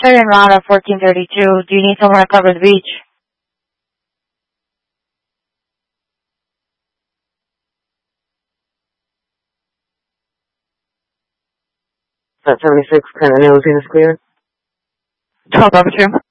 Sir, en route of 1432, do you need somewhere to cover the beach? Flight 76, kind of nosing is clear. 12 over 2.